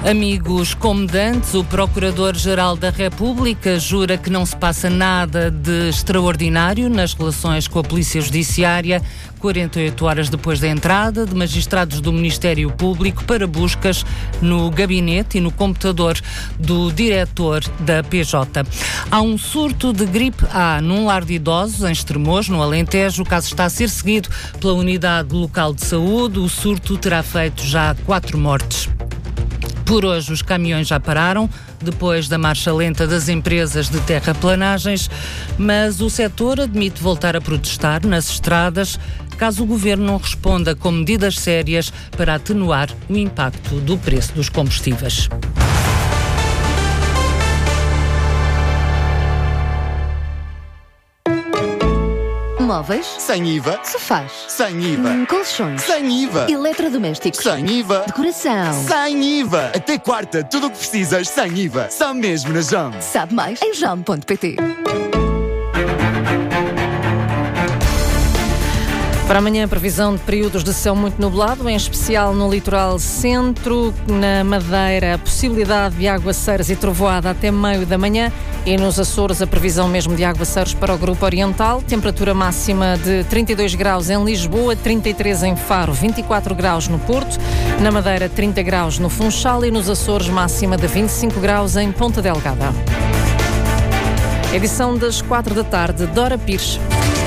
Amigos como dantes, o Procurador-Geral da República jura que não se passa nada de extraordinário nas relações com a Polícia Judiciária, 48 horas depois da entrada de magistrados do Ministério Público para buscas no gabinete e no computador do diretor da PJ. Há um surto de gripe A num lar de idosos em Estremoz, no Alentejo. O caso está a ser seguido pela unidade local de saúde. O surto terá feito já 4 mortes. Por hoje os caminhões já pararam, depois da marcha lenta das empresas de terraplanagens, mas o setor admite voltar a protestar nas estradas caso o governo não responda com medidas sérias para atenuar o impacto do preço dos combustíveis. Móveis? Sem IVA. Sofás? Sem IVA. Colchões? Sem IVA. Eletrodomésticos? Sem IVA. Decoração? Sem IVA. Até quarta, tudo o que precisas sem IVA. Só mesmo na JAM. Sabe mais em jam.pt. Para amanhã, previsão de períodos de céu muito nublado, em especial no litoral centro, na Madeira, a possibilidade de aguaceiros e trovoada até meio da manhã, e nos Açores a previsão mesmo de aguaceiros para o grupo oriental, temperatura máxima de 32 graus em Lisboa, 33 em Faro, 24 graus no Porto, na Madeira 30 graus no Funchal e nos Açores máxima de 25 graus em Ponta Delgada. Edição das 4 da tarde, Dora Pires.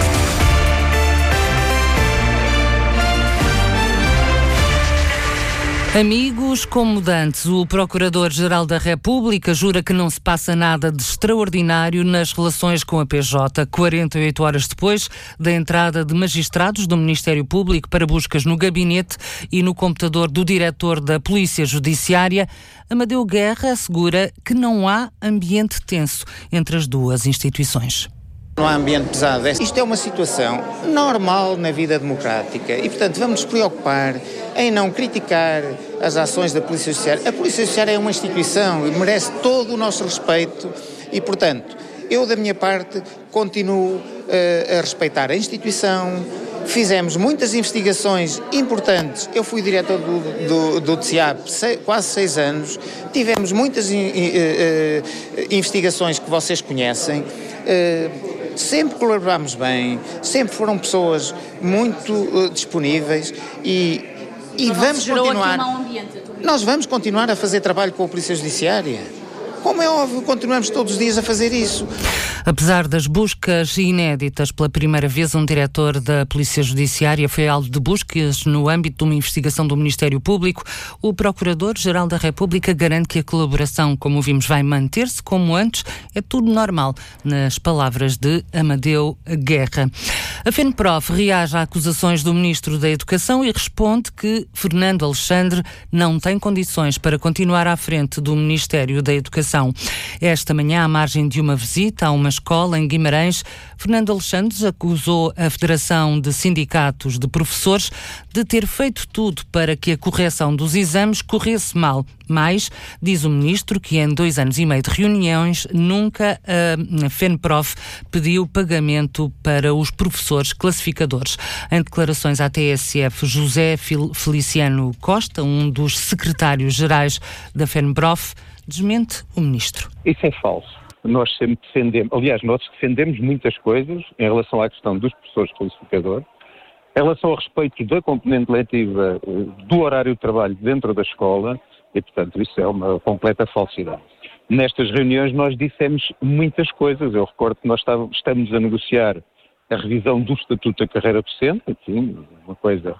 Amigos como dantes, o Procurador-Geral da República jura que não se passa nada de extraordinário nas relações com a PJ, 48 horas depois da entrada de magistrados do Ministério Público para buscas no gabinete e no computador do diretor da Polícia Judiciária. Amadeu Guerra assegura que não há ambiente tenso entre as duas instituições. Não há ambiente pesado. Isto é uma situação normal na vida democrática e, portanto, vamos nos preocupar em não criticar as ações da Polícia Judiciária. A Polícia Judiciária é uma instituição e merece todo o nosso respeito e, portanto, eu, da minha parte, continuo a respeitar a instituição. Fizemos muitas investigações importantes. Eu fui diretor do TSIAP quase 6 anos. Tivemos muitas investigações que vocês conhecem. Sempre colaborámos bem, sempre foram pessoas muito disponíveis e vamos continuar. Nós vamos continuar a fazer trabalho com a Polícia Judiciária. Como é óbvio, continuamos todos os dias a fazer isso. Apesar das buscas inéditas, pela primeira vez um diretor da Polícia Judiciária foi alvo de buscas no âmbito de uma investigação do Ministério Público. O Procurador-Geral da República garante que a colaboração, como vimos, vai manter-se como antes. É tudo normal, nas palavras de Amadeu Guerra. A FENPROF reage a acusações do Ministro da Educação e responde que Fernando Alexandre não tem condições para continuar à frente do Ministério da Educação. Esta manhã, à margem de uma visita a uma escola em Guimarães, Fernando Alexandre acusou a Federação de Sindicatos de Professores de ter feito tudo para que a correção dos exames corresse mal. Mas, diz o Ministro que em 2 anos e meio de reuniões, nunca a FENPROF pediu pagamento para os professores classificadores. Em declarações à TSF, José Feliciano Costa, um dos secretários-gerais da FENPROF, desmente o Ministro. Isso é falso. Nós sempre defendemos, aliás, nós defendemos muitas coisas em relação à questão dos professores classificadores, em relação ao respeito da componente letiva do horário de trabalho dentro da escola, e, portanto, isso é uma completa falsidade. Nestas reuniões nós dissemos muitas coisas. Eu recordo que nós estamos a negociar a revisão do Estatuto da Carreira Docente, enfim, uma coisa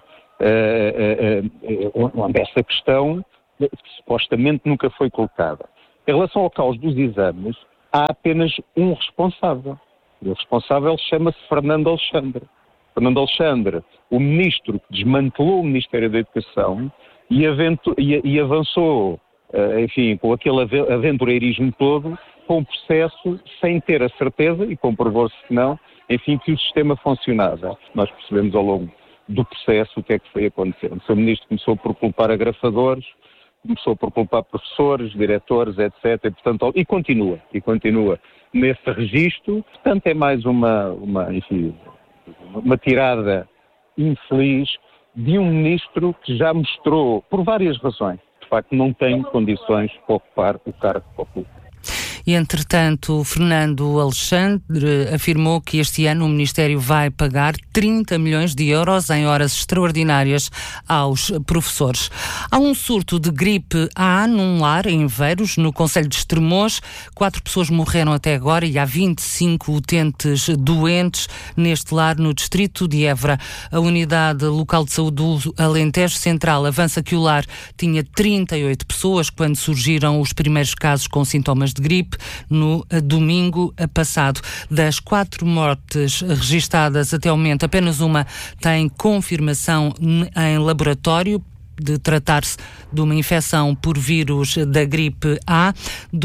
onde essa questão supostamente nunca foi colocada. Em relação ao caos dos exames, há apenas um responsável. O responsável chama-se Fernando Alexandre. Fernando Alexandre, o ministro que desmantelou o Ministério da Educação e avançou, enfim, com aquele aventureirismo todo, com o processo sem ter a certeza, e comprovou-se que não, enfim, que o sistema funcionava. Nós percebemos ao longo do processo o que é que foi acontecendo. O Sr. Ministro começou por culpar agrafadores, começou por culpar professores, diretores, etc. E continua nesse registro. Portanto, é mais uma tirada infeliz de um ministro que já mostrou, por várias razões, de facto não tem condições para ocupar o cargo que ocupa. E, entretanto, Fernando Alexandre afirmou que este ano o Ministério vai pagar 30 milhões de euros em horas extraordinárias aos professores. Há um surto de gripe A num lar em Veiros, no concelho de Estremoz. 4 pessoas morreram até agora e há 25 utentes doentes neste lar no distrito de Évora. A Unidade Local de Saúde do Alentejo Central avança que o lar tinha 38 pessoas quando surgiram os primeiros casos com sintomas de gripe no domingo passado. Das 4 mortes registadas até ao momento, apenas uma tem confirmação em laboratório de tratar-se de uma infecção por vírus da gripe A.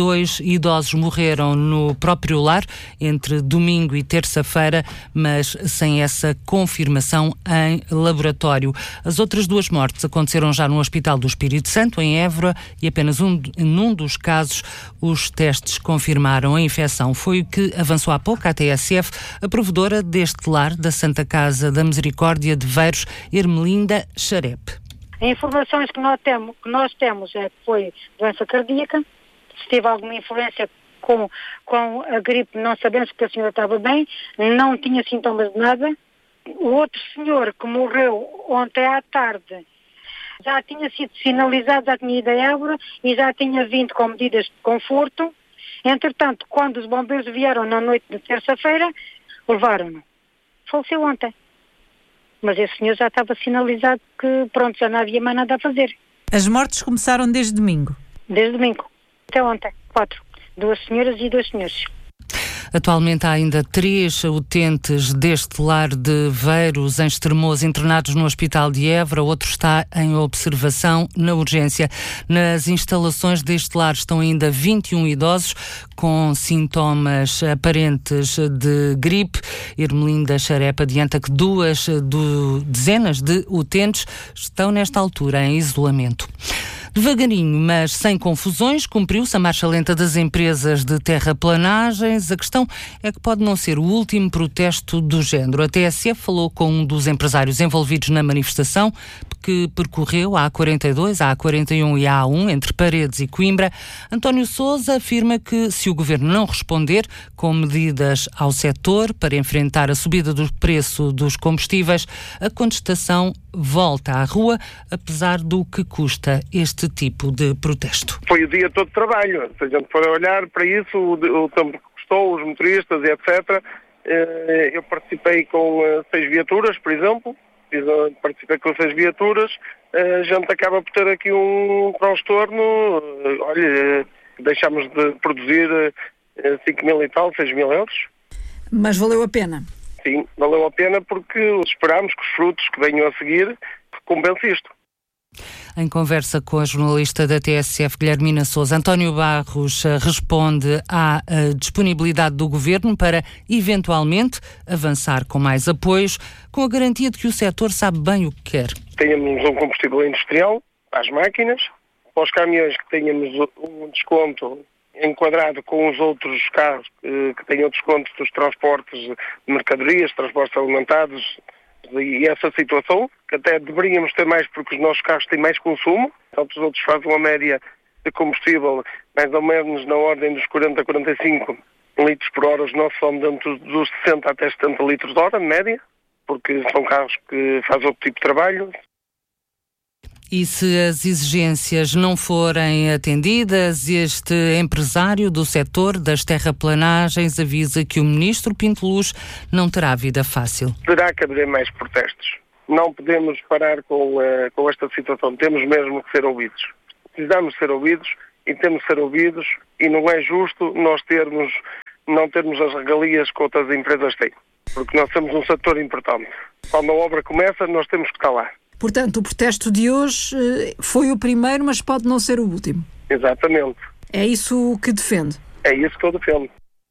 2 idosos morreram no próprio lar entre domingo e terça-feira, mas sem essa confirmação em laboratório. As outras 2 mortes aconteceram já no Hospital do Espírito Santo, em Évora, e apenas num dos casos os testes confirmaram a infecção. Foi o que avançou há pouco a TSF, a provedora deste lar da Santa Casa da Misericórdia de Veiros, Ermelinda Xarepe. As informações que nós temos é que foi doença cardíaca. Se teve alguma influência com a gripe, não sabemos, porque a senhora estava bem, não tinha sintomas de nada. O outro senhor que morreu ontem à tarde já tinha sido sinalizado, já tinha ido a Évora e já tinha vindo com medidas de conforto. Entretanto, quando os bombeiros vieram na noite de terça-feira, levaram-no. Faleceu ontem. Mas esse senhor já estava sinalizado que, pronto, já não havia mais nada a fazer. As mortes começaram desde domingo? Desde domingo. Até ontem. 4. 2 senhoras e 2 senhores. Atualmente há ainda 3 utentes deste lar de Veiros, em Estremoz, internados no Hospital de Évora. Outro está em observação na urgência. Nas instalações deste lar estão ainda 21 idosos com sintomas aparentes de gripe. Ermelinda Xarepe adianta que 2 dezenas de utentes estão nesta altura em isolamento. Devagarinho, mas sem confusões, cumpriu-se a marcha lenta das empresas de terraplanagens. A questão é que pode não ser o último protesto do género. A TSF falou com um dos empresários envolvidos na manifestação, que percorreu a A42, a A41 e a A1, entre Paredes e Coimbra. António Sousa afirma que, se o governo não responder com medidas ao setor para enfrentar a subida do preço dos combustíveis, a contestação volta à rua, apesar do que custa este tipo de protesto. Foi o dia todo de trabalho. Se a gente for olhar para isso, o tempo que custou, os motoristas e etc. Eu participei com 6 viaturas, por exemplo. Participei com 6 viaturas. A gente acaba por ter aqui um transtorno. Olha, deixámos de produzir 5 mil e tal, 6 mil euros. Mas valeu a pena? Sim, valeu a pena porque esperamos que os frutos que venham a seguir compensem isto. Em conversa com a jornalista da TSF, Guilhermina Sousa, António Barros responde à disponibilidade do governo para, eventualmente, avançar com mais apoios, com a garantia de que o setor sabe bem o que quer. Tenhamos um combustível industrial para as máquinas, para os caminhões que tenhamos um desconto enquadrado com os outros carros que tenham desconto dos transportes de mercadorias, transportes alimentados, e essa situação, que até deveríamos ter mais porque os nossos carros têm mais consumo, enquanto os outros fazem uma média de combustível mais ou menos na ordem dos 40 a 45 litros por hora, os nossos são dentro dos 60 até 70 litros por hora, média, porque são carros que fazem outro tipo de trabalho. E se as exigências não forem atendidas, este empresário do setor das terraplanagens avisa que o ministro Pinto Luz não terá vida fácil. Terá que haver mais protestos. Não podemos parar com esta situação. Temos mesmo que ser ouvidos. Precisamos ser ouvidos e temos que ser ouvidos, e não é justo nós não termos as regalias que outras empresas têm. Porque nós temos um setor importante. Quando a obra começa, nós temos que estar lá. Portanto, o protesto de hoje foi o primeiro, mas pode não ser o último. Exatamente. É isso que defende? É isso que eu defendo.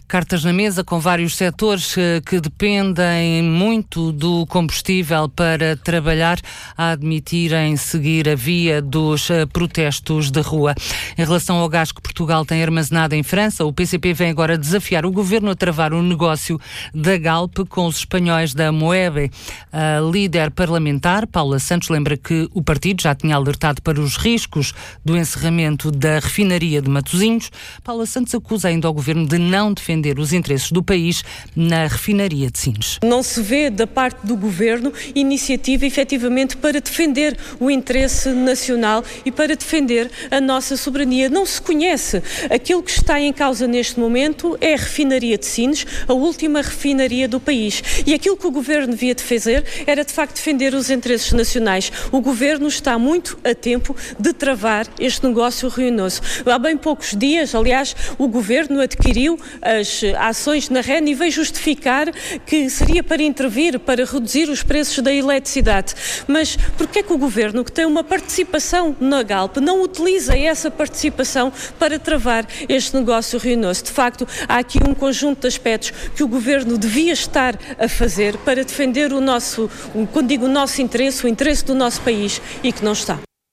cartas na mesa com vários setores que dependem muito do combustível para trabalhar a admitirem seguir a via dos protestos de rua. Em relação ao gás que Portugal tem armazenado em França, o PCP vem agora desafiar o governo a travar o negócio da Galp com os espanhóis da Moeve. A líder parlamentar, Paula Santos, lembra que o partido já tinha alertado para os riscos do encerramento da refinaria de Matosinhos. Paula Santos acusa ainda o governo de não defender os interesses do país na refinaria de Sines. Não se vê da parte do governo iniciativa efetivamente para defender o interesse nacional e para defender a nossa soberania. Não se conhece. Aquilo que está em causa neste momento é a refinaria de Sines, a última refinaria do país. E aquilo que o governo devia de fazer era de facto defender os interesses nacionais. O governo está muito a tempo de travar este negócio ruinoso. Há bem poucos dias, aliás, o governo adquiriu as ações na REN e veio justificar que seria para intervir, para reduzir os preços da eletricidade. Mas porquê é que o governo, que tem uma participação na Galp, não utiliza essa participação para travar este negócio ruinoso? De facto, há aqui um conjunto de aspectos que o governo devia estar a fazer para defender o nosso, quando digo o nosso interesse, o interesse do nosso país, e que não está.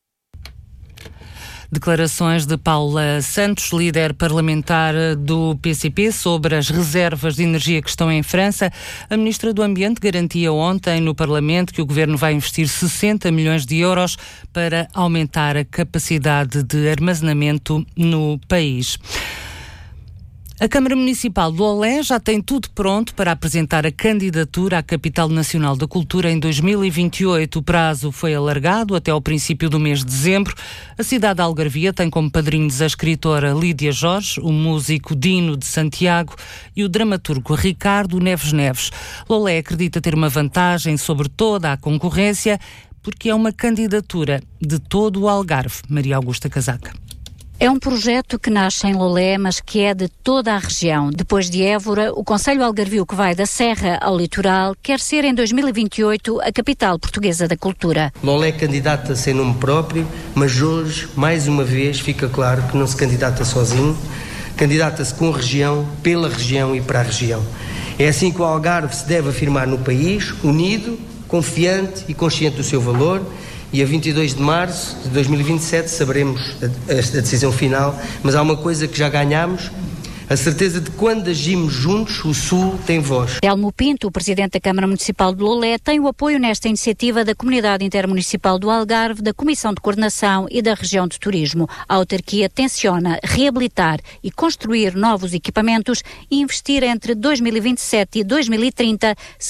Declarações de Paula Santos, líder parlamentar do PCP, sobre as reservas de energia que estão em França. A Ministra do Ambiente garantia ontem no Parlamento que o Governo vai investir 60 milhões de euros para aumentar a capacidade de armazenamento no país. A Câmara Municipal de Lolé já tem tudo pronto para apresentar a candidatura à Capital Nacional da Cultura em 2028. O prazo foi alargado até ao princípio do mês de dezembro. A cidade de Algarvia tem como padrinhos a escritora Lídia Jorge, o músico Dino de Santiago e o dramaturgo Ricardo Neves Neves. Lolé acredita ter uma vantagem sobre toda a concorrência porque é uma candidatura de todo o Algarve. Maria Augusta Casaca. É um projeto que nasce em Lolé, mas que é de toda a região. Depois de Évora, o concelho algarvio que vai da Serra ao litoral quer ser em 2028 a capital portuguesa da cultura. Lolé candidata-se em nome próprio, mas hoje, mais uma vez, fica claro que não se candidata sozinho, candidata-se com a região, pela região e para a região. É assim que o Algarve se deve afirmar no país, unido, confiante e consciente do seu valor. E a 22 de março de 2027 saberemos a decisão final, mas há uma coisa que já ganhamos, a certeza de que quando agimos juntos, o Sul tem voz. Telmo Pinto, o presidente da Câmara Municipal de Lolé, tem o apoio nesta iniciativa da Comunidade Intermunicipal do Algarve, da Comissão de Coordenação e da Região de Turismo. A autarquia tenciona reabilitar e construir novos equipamentos e investir entre 2027 e 2030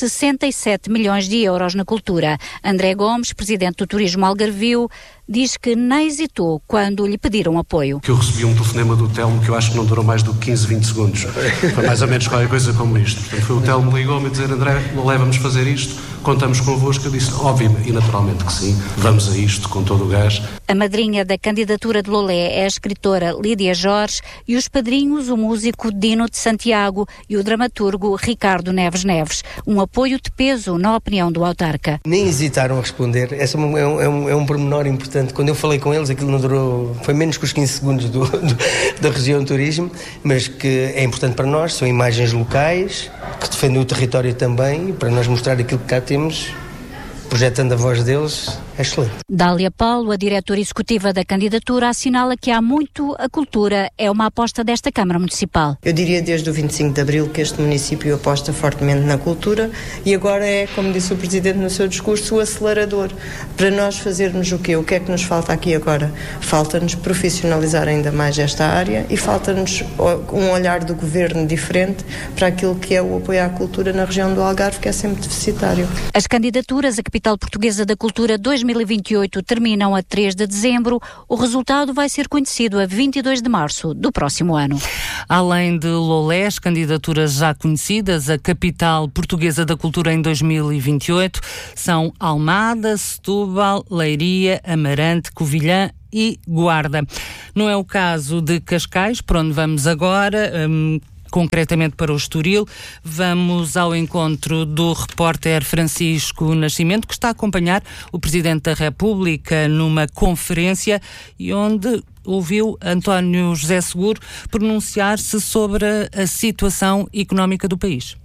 67 milhões de euros na cultura. André Gomes, presidente do Turismo Algarvio, diz que nem hesitou quando lhe pediram apoio. Que eu recebi um telefonema do Telmo que eu acho que não durou mais do que 15, 20 segundos. Foi mais ou menos qualquer coisa como isto. Portanto, foi o Telmo que ligou-me a dizer: André, vamos fazer isto, contamos convosco. Eu disse, óbvio e naturalmente que sim, vamos a isto com todo o gás. A madrinha da candidatura de Lolé é a escritora Lídia Jorge e os padrinhos o músico Dino de Santiago e o dramaturgo Ricardo Neves Neves. Um apoio de peso, na opinião do autarca. Nem hesitaram a responder. Esse é um pormenor importante. Quando eu falei com eles, aquilo não durou, foi menos que os 15 segundos da região de turismo, mas que é importante para nós, são imagens locais, que defendem o território também, e para nós mostrar aquilo que cá temos, projetando a voz deles, é excelente. Dália Paulo, a diretora executiva da candidatura, assinala que há muito a cultura é uma aposta desta Câmara Municipal. Eu diria desde o 25 de Abril que este município aposta fortemente na cultura e agora é, como disse o Presidente no seu discurso, o acelerador para nós fazermos o quê? O que é que nos falta aqui agora? Falta-nos profissionalizar ainda mais esta área e falta-nos um olhar do Governo diferente para aquilo que é o apoio à cultura na região do Algarve, que é sempre deficitário. As candidaturas à Capital Portuguesa da Cultura 2028 terminam a 3 de dezembro. O resultado vai ser conhecido a 22 de março do próximo ano. Além de Lolé, as candidaturas já conhecidas à Capital Portuguesa da Cultura em 2028 são Almada, Setúbal, Leiria, Amarante, Covilhã e Guarda. Não é o caso de Cascais, para onde vamos agora. concretamente para o Estoril. Vamos ao encontro do repórter Francisco Nascimento, que está a acompanhar o Presidente da República numa conferência e onde ouviu António José Seguro pronunciar-se sobre a situação económica do país.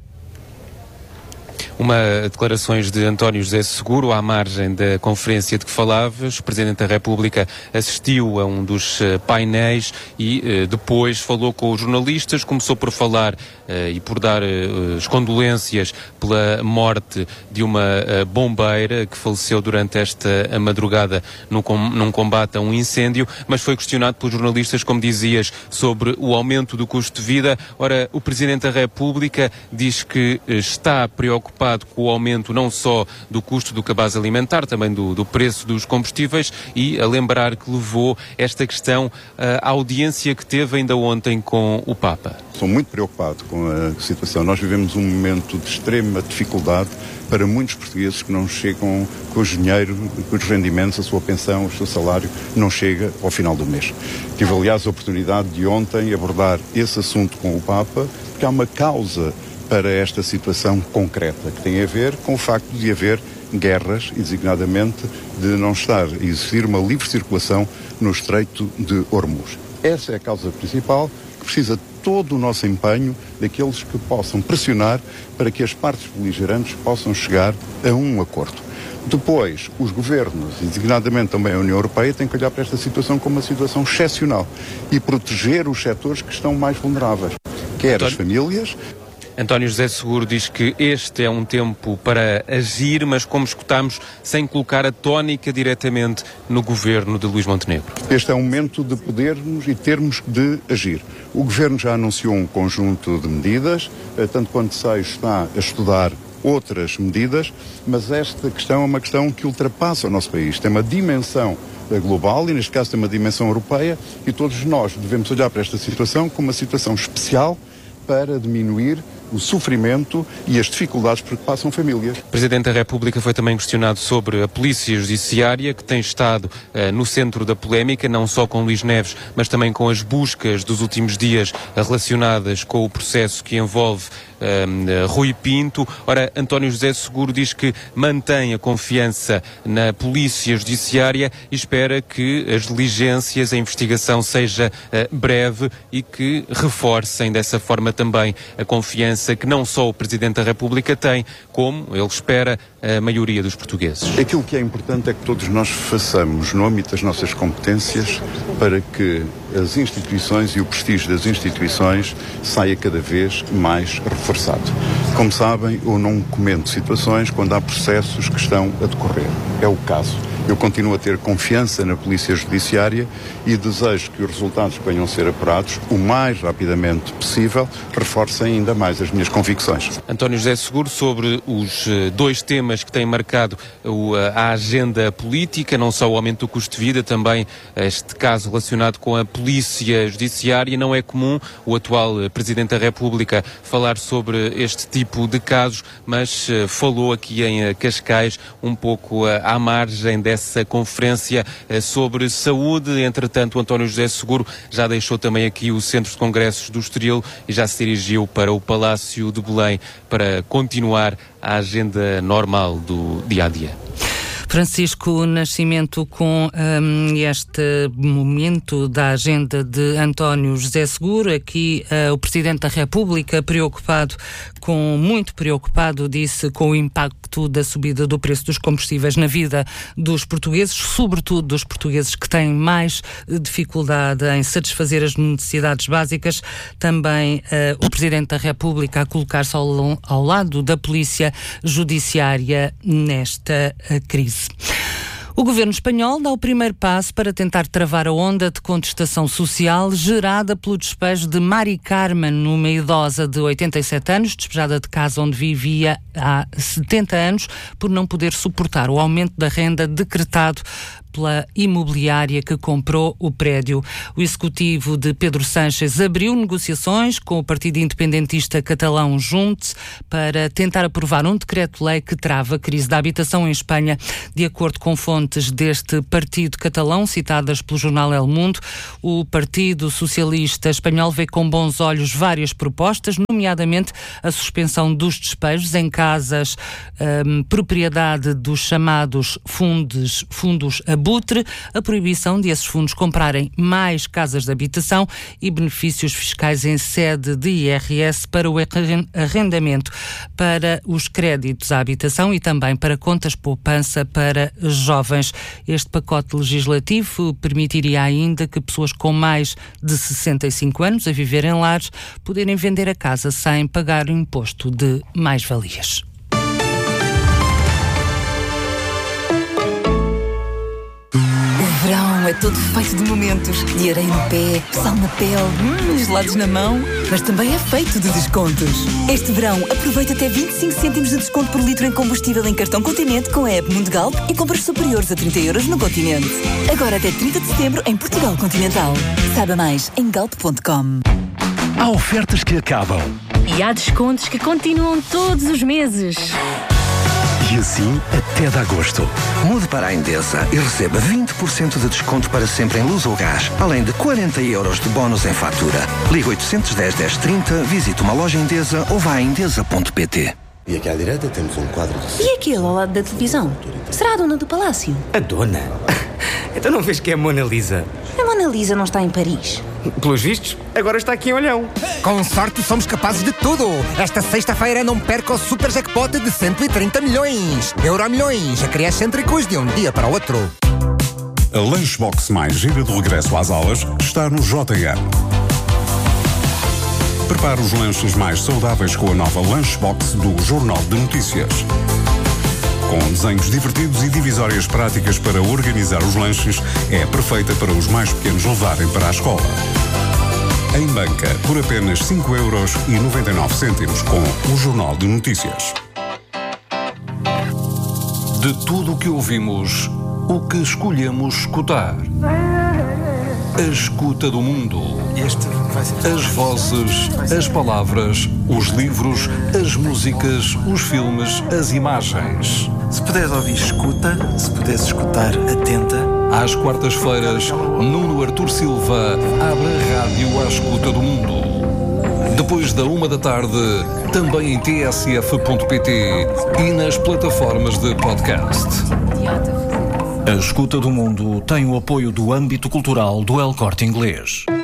Declarações de António José Seguro à margem da conferência de que falavas. O Presidente da República assistiu a um dos painéis e depois falou com os jornalistas, começou por falar e por dar as condolências pela morte de uma bombeira que faleceu durante esta madrugada num combate a um incêndio, mas foi questionado pelos jornalistas, como dizias, sobre o aumento do custo de vida. Ora, o Presidente da República diz que está preocupado com o aumento não só do custo do cabaz alimentar, também do preço dos combustíveis, e a lembrar que levou esta questão à audiência que teve ainda ontem com o Papa. Estou muito preocupado com a situação. Nós vivemos um momento de extrema dificuldade para muitos portugueses que não chegam com o dinheiro, com os rendimentos, a sua pensão, o seu salário, não chega ao final do mês. Tive, aliás, a oportunidade de ontem abordar esse assunto com o Papa, porque há uma causa para esta situação concreta, que tem a ver com o facto de haver guerras e, designadamente, de não estar a existir uma livre circulação no Estreito de Hormuz. Essa é a causa principal, que precisa de todo o nosso empenho daqueles que possam pressionar para que as partes beligerantes possam chegar a um acordo. Depois, os governos, e designadamente também a União Europeia, têm que olhar para esta situação como uma situação excepcional e proteger os setores que estão mais vulneráveis, quer as famílias. António José Seguro diz que este é um tempo para agir, mas como escutámos, sem colocar a tónica diretamente no governo de Luís Montenegro. Este é um momento de podermos e termos de agir. O governo já anunciou um conjunto de medidas, tanto quanto sei, está a estudar outras medidas, mas esta questão é uma questão que ultrapassa o nosso país. Tem uma dimensão global e, neste caso, tem uma dimensão europeia, e todos nós devemos olhar para esta situação como uma situação especial para diminuir o sofrimento e as dificuldades por que passam famílias. O Presidente da República foi também questionado sobre a Polícia Judiciária, que tem estado no centro da polémica, não só com Luís Neves, mas também com as buscas dos últimos dias relacionadas com o processo que envolve Rui Pinto. Ora, António José Seguro diz que mantém a confiança na Polícia Judiciária e espera que as diligências, a investigação seja breve e que reforcem dessa forma também a confiança que não só o Presidente da República tem, como ele espera a maioria dos portugueses. Aquilo que é importante é que todos nós façamos no âmbito das nossas competências para que as instituições e o prestígio das instituições saia cada vez mais reforçado. Como sabem, eu não comento situações quando há processos que estão a decorrer. É o caso. Eu continuo a ter confiança na Polícia Judiciária e desejo que os resultados que venham a ser apurados o mais rapidamente possível reforcem ainda mais as minhas convicções. António José Seguro sobre os dois temas que têm marcado a agenda política, não só o aumento do custo de vida, também este caso relacionado com a Polícia Judiciária. Não é comum o atual Presidente da República falar sobre este tipo de casos, mas falou aqui em Cascais um pouco à margem dessa conferência sobre saúde. Entretanto, António José Seguro já deixou também aqui o Centro de Congressos do Estoril e já se dirigiu para o Palácio de Belém para continuar a agenda normal do dia-a-dia. Francisco Nascimento com este momento da agenda de António José Seguro. Aqui o Presidente da República muito preocupado, disse, com o impacto da subida do preço dos combustíveis na vida dos portugueses, sobretudo dos portugueses que têm mais dificuldade em satisfazer as necessidades básicas. Também o Presidente da República a colocar-se ao lado da Polícia Judiciária nesta crise. O governo espanhol dá o primeiro passo para tentar travar a onda de contestação social gerada pelo despejo de Mari Carmen, uma idosa de 87 anos, despejada de casa onde vivia há 70 anos, por não poder suportar o aumento da renda decretado pela imobiliária que comprou o prédio. O executivo de Pedro Sánchez abriu negociações com o partido independentista catalão Junts para tentar aprovar um decreto-lei que trava a crise da habitação em Espanha. De acordo com fontes deste partido catalão, citadas pelo jornal El Mundo, o Partido Socialista Espanhol vê com bons olhos várias propostas, nomeadamente a suspensão dos despejos em casas propriedade dos chamados fundos abutre, a proibição de esses fundos comprarem mais casas de habitação e benefícios fiscais em sede de IRS para o arrendamento, para os créditos à habitação e também para contas poupança para jovens. Este pacote legislativo permitiria ainda que pessoas com mais de 65 anos a viver em lares poderem vender a casa sem pagar o imposto de mais-valias. O verão é todo feito de momentos, de areia no pé, sal na pele, gelados na mão, mas também é feito de descontos. Este verão, aproveita até 25 cêntimos de desconto por litro em combustível em cartão Continente com a app Mundo Galp e compras superiores a 30 € no Continente. Agora até 30 de setembro em Portugal Continental. Saiba mais em galp.com. Há ofertas que acabam. E há descontos que continuam todos os meses. E assim até de agosto. Mude para a Endesa e receba 20% de desconto para sempre em luz ou gás, além de 40 € de bónus em fatura. Ligue 810 1030, visite uma loja Endesa ou vá a endesa.pt. E aqui à direita temos um quadro de... E aquele ao lado da televisão? Será a dona do palácio? A dona? Então não vês que é a Mona Lisa? A Mona Lisa não está em Paris. Pelos vistos, agora está aqui em Olhão. Com sorte somos capazes de tudo. Esta sexta-feira não perca o super jackpot de 130 milhões. Euromilhões, excêntricos de um dia para o outro. A Lunchbox mais gira de regresso às aulas está no JN. Prepare os lanches mais saudáveis com a nova Lunchbox do Jornal de Notícias. Com desenhos divertidos e divisórias práticas para organizar os lanches, é perfeita para os mais pequenos levarem para a escola. Em banca, por apenas 5,99 € com o Jornal de Notícias. De tudo o que ouvimos, o que escolhemos escutar. A escuta do mundo. As vozes, as palavras, os livros, as músicas, os filmes, as imagens. Se puderes ouvir, escuta. Se puderes escutar, atenta. Às quartas-feiras, Nuno Artur Silva abre a rádio à escuta do mundo. Depois da 1 da tarde, também em tsf.pt e nas plataformas de podcast. A escuta do mundo tem o apoio do âmbito cultural do El Corte Inglês.